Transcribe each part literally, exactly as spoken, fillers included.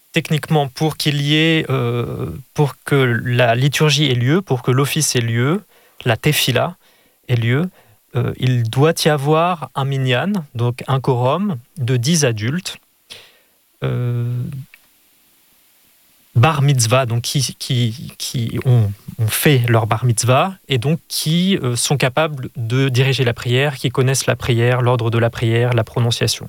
techniquement, pour qu'il y ait, euh, pour que la liturgie ait lieu, pour que l'office ait lieu, la tefila ait lieu, euh, il doit y avoir un minyan, donc un quorum de dix adultes, euh, bar mitzvah, donc qui, qui, qui ont, ont fait leur bar mitzvah et donc qui euh, sont capables de diriger la prière, qui connaissent la prière, l'ordre de la prière, la prononciation.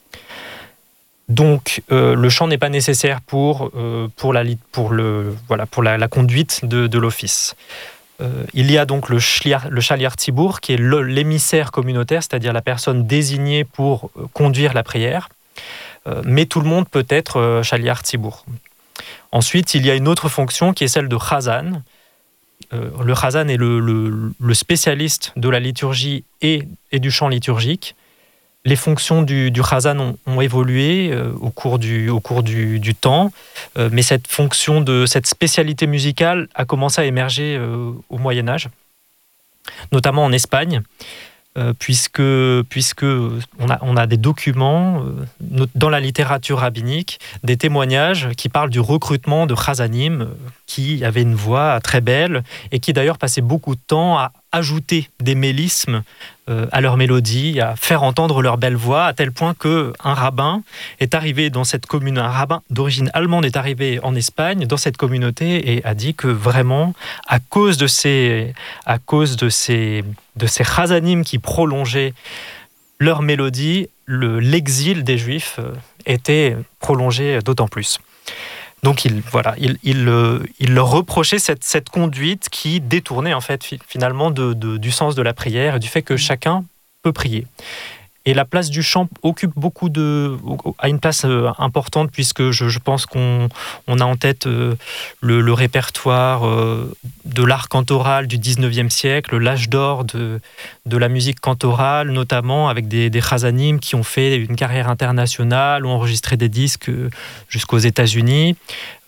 Donc, euh, le chant n'est pas nécessaire pour, euh, pour, la, pour, le, voilà, pour la, la conduite de, de l'office. Euh, il y a donc le, shliar, le shaliar tzibour, qui est le, l'émissaire communautaire, c'est-à-dire la personne désignée pour euh, conduire la prière. Euh, mais tout le monde peut être euh, shaliar tzibour. Ensuite, il y a une autre fonction qui est celle de chazan. Euh, le chazan est le, le, le spécialiste de la liturgie et, et du chant liturgique. Les fonctions du, du chazan ont, ont évolué euh, au cours du, au cours du, du temps, euh, mais cette fonction de cette spécialité musicale a commencé à émerger euh, au Moyen Âge, notamment en Espagne, euh, puisque, puisque on a, on a des documents euh, dans la littérature rabbinique, des témoignages qui parlent du recrutement de chazanim euh, qui avaient une voix très belle et qui d'ailleurs passaient beaucoup de temps à ajouter des mélismes euh, à leur mélodie, à faire entendre leur belle voix, à tel point qu'un rabbin est arrivé dans cette commune, un rabbin d'origine allemande est arrivé en Espagne, dans cette communauté, et a dit que vraiment, à cause de ces, à cause de ces, de ces chazanim qui prolongeaient leur mélodie, le, l'exil des Juifs était prolongé d'autant plus. Donc il, voilà, il, il, il leur reprochait cette, cette conduite qui détournait en fait finalement de, de, du sens de la prière et du fait que chacun peut prier. Et la place du chant occupe beaucoup de, a une place importante puisque je, je pense qu'on on a en tête le, le répertoire de l'art cantoral du dix-neuvième siècle, l'âge d'or de, de la musique cantorale, notamment avec des, des chazanim qui ont fait une carrière internationale, ont enregistré des disques jusqu'aux États-Unis.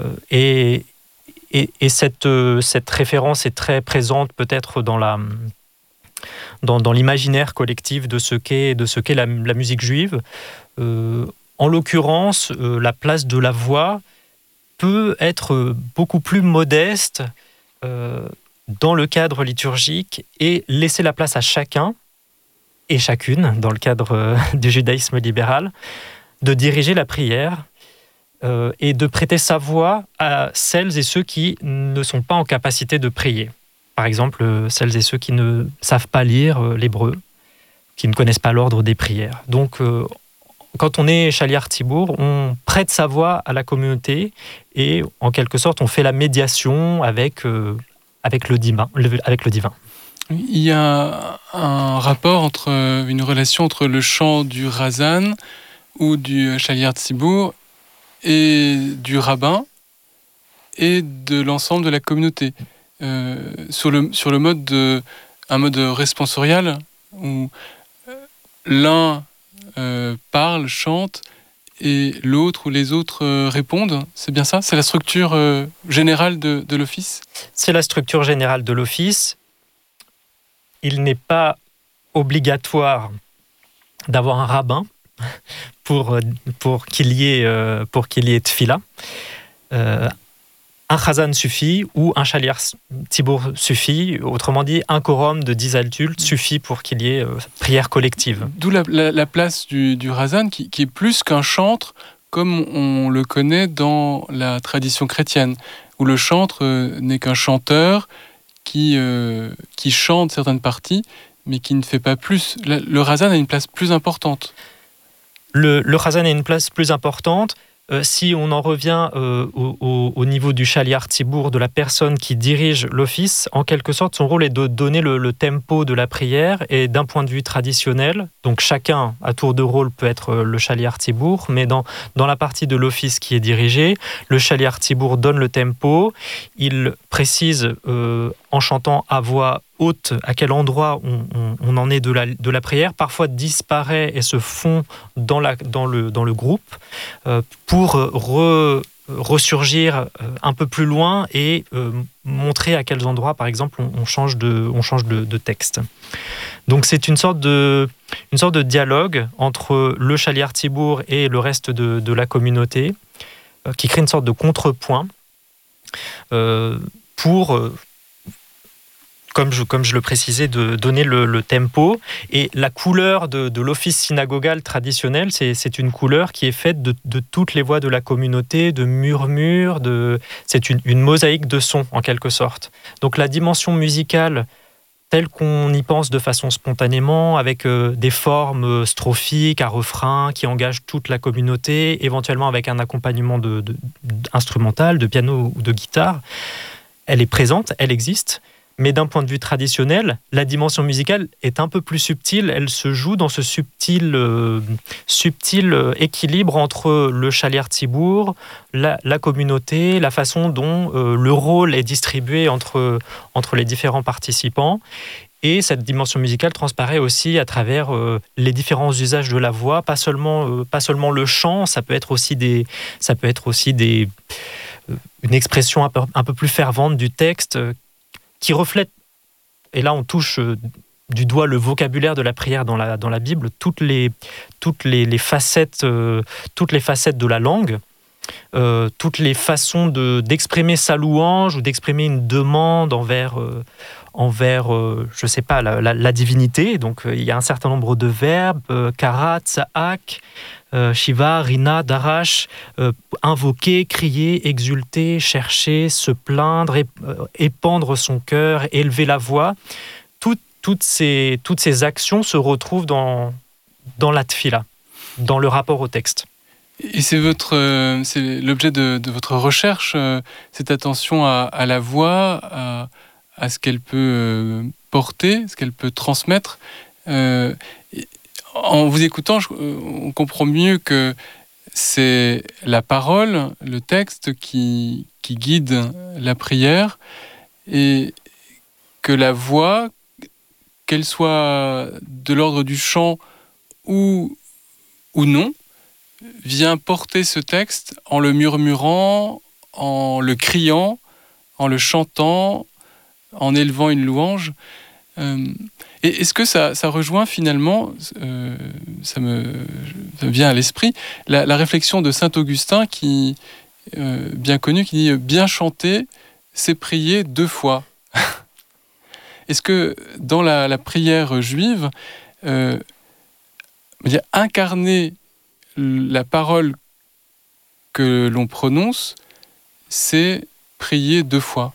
Et, et, et cette, cette référence est très présente peut-être dans la... Dans, dans l'imaginaire collectif de ce qu'est, de ce qu'est la, la musique juive. Euh, en l'occurrence, euh, la place de la voix peut être beaucoup plus modeste euh, dans le cadre liturgique et laisser la place à chacun et chacune, dans le cadre euh, du judaïsme libéral, de diriger la prière euh, et de prêter sa voix à celles et ceux qui ne sont pas en capacité de prier. Par exemple, celles et ceux qui ne savent pas lire l'hébreu, qui ne connaissent pas l'ordre des prières. Donc, euh, quand on est shaliar tzibour, on prête sa voix à la communauté et, en quelque sorte, on fait la médiation avec, euh, avec, le, divin, le, avec le divin. Il y a un rapport, entre une relation entre le chant du Razan ou du shaliar tzibour et du rabbin et de l'ensemble de la communauté. Euh, sur le sur le mode de un mode responsorial où l'un euh, parle, chante et l'autre ou les autres euh, répondent. C'est bien ça ? C'est la structure euh, générale de, de l'office ? C'est la structure générale de l'office. Il n'est pas obligatoire d'avoir un rabbin pour pour qu'il y ait euh, pour qu'il y ait tefila. Euh, Un chazan suffit ou un shaliar tzibour suffit. Autrement dit, un quorum de dix adultes suffit pour qu'il y ait euh, prière collective. D'où la, la, la place du, du razan qui, qui est plus qu'un chantre comme on le connaît dans la tradition chrétienne, où le chantre euh, n'est qu'un chanteur qui, euh, qui chante certaines parties, mais qui ne fait pas plus. Le, le razan a une place plus importante. Le, le razan a une place plus importante. Euh, si on en revient euh, au, au, au niveau du shaliar tzibour, de la personne qui dirige l'office, en quelque sorte, son rôle est de donner le, le tempo de la prière et d'un point de vue traditionnel, donc chacun à tour de rôle peut être le shaliar tzibour, mais dans, dans la partie de l'office qui est dirigée, le shaliar tzibour donne le tempo, il précise euh, en chantant à voix haute à quel endroit on, on, on en est de la, de la prière, parfois disparaît et se fond dans, la, dans, le, dans le groupe euh, pour re, ressurgir un peu plus loin et euh, montrer à quels endroits, par exemple, on, on change, de, on change de, de texte. Donc c'est une sorte de, une sorte de dialogue entre le shaliar tzibour et le reste de, de la communauté qui crée une sorte de contrepoint euh, pour, euh, comme, je, comme je le précisais, de donner le, le tempo. Et la couleur de, de l'office synagogal traditionnel, c'est, c'est une couleur qui est faite de, de toutes les voix de la communauté, de murmures, de... c'est une, une mosaïque de sons en quelque sorte. Donc la dimension musicale telle qu'on y pense de façon spontanément, avec euh, des formes strophiques, à refrain, qui engagent toute la communauté, éventuellement avec un accompagnement de, de, instrumental, de piano ou de guitare. Elle est présente, elle existe, mais d'un point de vue traditionnel, la dimension musicale est un peu plus subtile. Elle se joue dans ce subtil, euh, subtil équilibre entre le Shaliach Tzibur, la, la communauté, la façon dont euh, le rôle est distribué entre, entre les différents participants. Et cette dimension musicale transparaît aussi à travers euh, les différents usages de la voix, pas seulement, euh, pas seulement le chant, ça peut être aussi, des, ça peut être aussi des, euh, une expression un peu, un peu plus fervente du texte, euh, qui reflète, et là on touche euh, du doigt le vocabulaire de la prière dans la, dans la Bible, toutes les, toutes les, les facettes, euh, toutes les facettes de la langue, euh, toutes les façons de, d'exprimer sa louange ou d'exprimer une demande envers, euh, envers euh, je ne sais pas, la, la, la divinité. Donc euh, il y a un certain nombre de verbes, euh, karat, sa'ak, Euh, Shiva, Rina, Darash, euh, invoquer, crier, exulter, chercher, se plaindre, ép- euh, épandre son cœur, élever la voix. Tout, toutes, ces, toutes ces actions se retrouvent dans, dans la tfila, dans le rapport au texte. Et c'est, votre, euh, c'est l'objet de, de votre recherche, euh, cette attention à, à la voix, à, à ce qu'elle peut euh, porter, ce qu'elle peut transmettre. Euh, En vous écoutant, je, on comprend mieux que c'est la parole, le texte qui, qui guide la prière et que la voix, qu'elle soit de l'ordre du chant ou, ou non, vient porter ce texte en le murmurant, en le criant, en le chantant, en élevant une louange. Euh, Et est-ce que ça, ça rejoint finalement, euh, ça, me, ça me vient à l'esprit, la, la réflexion de saint Augustin, qui, euh, bien connu, qui dit « bien chanter, c'est prier deux fois ». Est-ce que dans la, la prière juive, euh, dire, incarner la parole que l'on prononce, c'est prier deux fois?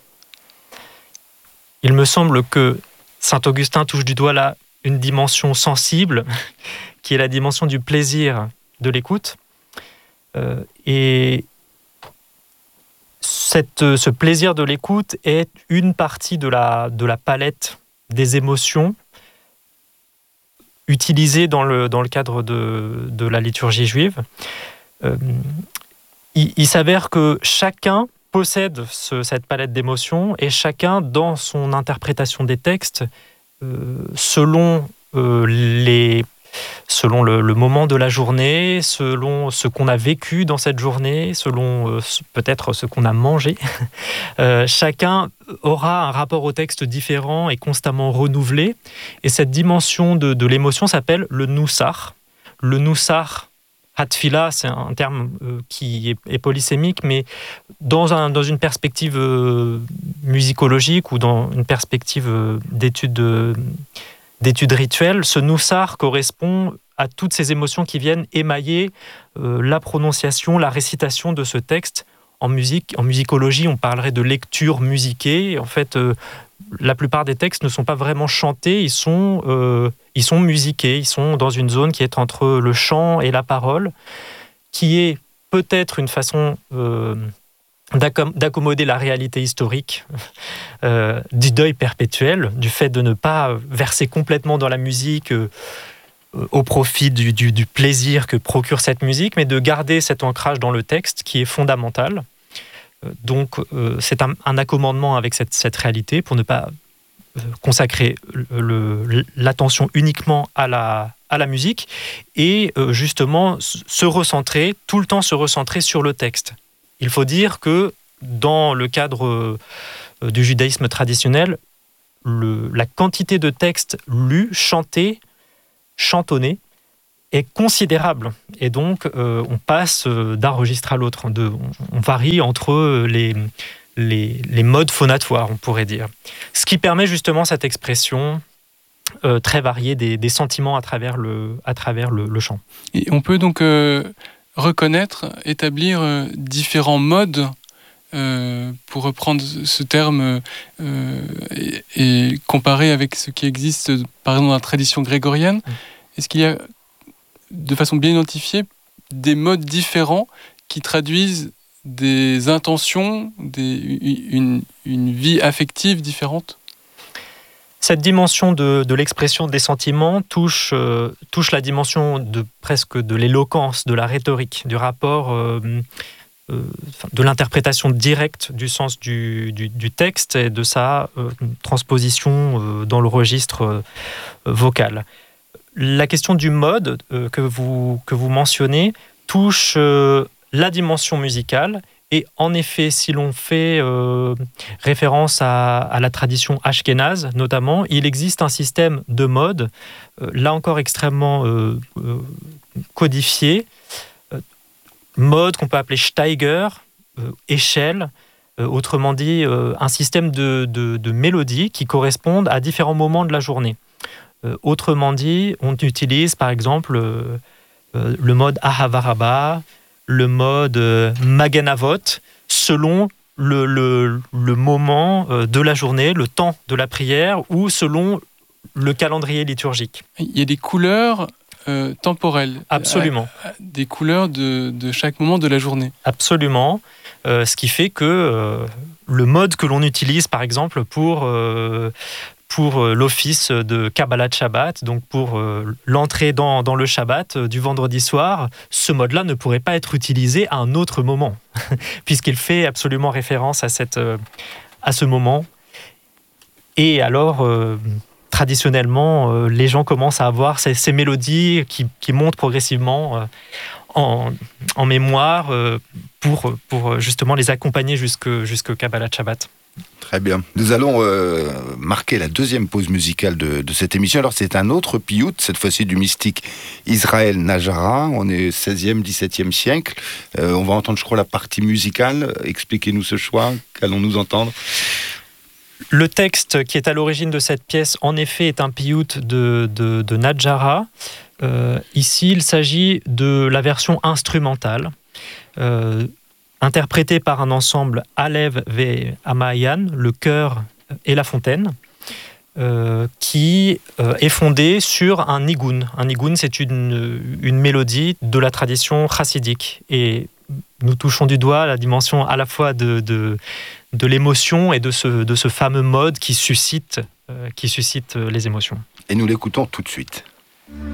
Il me semble que saint Augustin touche du doigt là une dimension sensible, qui est la dimension du plaisir de l'écoute. Euh, et cette, ce plaisir de l'écoute est une partie de la, de la palette des émotions utilisées dans le, dans le cadre de, de la liturgie juive. Euh, il, il s'avère que chacun possède ce, cette palette d'émotions et chacun, dans son interprétation des textes, euh, selon, euh, les, selon le, le moment de la journée, selon ce qu'on a vécu dans cette journée, selon euh, peut-être ce qu'on a mangé, euh, chacun aura un rapport au texte différent et constamment renouvelé. Et cette dimension de, de l'émotion s'appelle le noussar. Le noussar, Hatfila, c'est un terme euh, qui est, est polysémique, mais dans, un, dans une perspective euh, musicologique ou dans une perspective euh, d'étude, euh, d'étude rituelle, ce noussar correspond à toutes ces émotions qui viennent émailler euh, la prononciation, la récitation de ce texte. En musique, en musicologie, on parlerait de lecture musiquée. En fait, euh, la plupart des textes ne sont pas vraiment chantés, ils sont, euh, ils sont musiqués, ils sont dans une zone qui est entre le chant et la parole, qui est peut-être une façon euh, d'accom- d'accommoder la réalité historique euh, du deuil perpétuel, du fait de ne pas verser complètement dans la musique euh, au profit du, du, du plaisir que procure cette musique, mais de garder cet ancrage dans le texte qui est fondamental. Donc, euh, c'est un, un accommodement avec cette, cette réalité pour ne pas euh, consacrer le, le, l'attention uniquement à la, à la musique et euh, justement se recentrer, tout le temps se recentrer sur le texte. Il faut dire que dans le cadre euh, du judaïsme traditionnel, le, la quantité de textes lus, chantés, chantonnés est considérable. Et donc, euh, on passe d'un registre à l'autre. De, on, on varie entre les, les, les modes phonatoires, on pourrait dire. Ce qui permet justement cette expression euh, très variée des, des sentiments à travers le, à travers le, le chant. Et on peut donc euh, reconnaître, établir euh, différents modes, euh, pour reprendre ce terme, euh, et, et comparer avec ce qui existe, par exemple, dans la tradition grégorienne. Mmh. Est-ce qu'il y a, de façon bien identifiée, des modes différents qui traduisent des intentions, des, une, une vie affective différente ? Cette dimension de, de l'expression des sentiments touche, euh, touche la dimension de, presque de l'éloquence, de la rhétorique, du rapport, euh, euh, de l'interprétation directe du sens du, du, du texte et de sa euh, transposition euh, dans le registre euh, vocal. La question du mode euh, que, vous, que vous mentionnez touche euh, la dimension musicale. Et en effet, si l'on fait euh, référence à, à la tradition ashkénaze, notamment, il existe un système de modes, euh, là encore extrêmement euh, euh, codifié, euh, mode qu'on peut appeler Steiger, euh, échelle, euh, autrement dit, euh, un système de, de, de mélodies qui correspondent à différents moments de la journée. Euh, autrement dit, on utilise par exemple euh, euh, le mode Ahavaraba, le mode euh, Maganavot, selon le, le, le moment euh, de la journée, le temps de la prière, ou selon le calendrier liturgique. Il y a des couleurs euh, temporelles. Absolument. À, à, des couleurs de, de chaque moment de la journée. Absolument. Euh, ce qui fait que euh, le mode que l'on utilise, par exemple, pour... Euh, pour l'office de Kabbalat Shabbat, donc pour euh, l'entrée dans, dans le Shabbat euh, du vendredi soir, ce mode-là ne pourrait pas être utilisé à un autre moment, puisqu'il fait absolument référence à, cette, euh, à ce moment. Et alors, euh, traditionnellement, euh, les gens commencent à avoir ces, ces mélodies qui, qui montent progressivement euh, en, en mémoire euh, pour, pour justement les accompagner jusqu'au jusqu'au Kabbalat Shabbat. Très bien. Nous allons euh, marquer la deuxième pause musicale de, de cette émission. Alors, c'est un autre piout, cette fois-ci du mystique Israël Najara. On est seizième, dix-septième siècle. Euh, on va entendre, je crois, la partie musicale. Expliquez-nous ce choix. Qu'allons-nous entendre ? Le texte qui est à l'origine de cette pièce, en effet, est un piout de, de, de Najara. Euh, ici, il s'agit de la version instrumentale. Euh, interprété par un ensemble Alev ve Amayan, le chœur et la fontaine, euh, qui euh, est fondé sur un nigun. Un nigun, c'est une, une mélodie de la tradition chassidique. Et nous touchons du doigt la dimension à la fois de, de, de l'émotion et de ce, de ce fameux mode qui suscite, euh, qui suscite les émotions. Et nous l'écoutons tout de suite.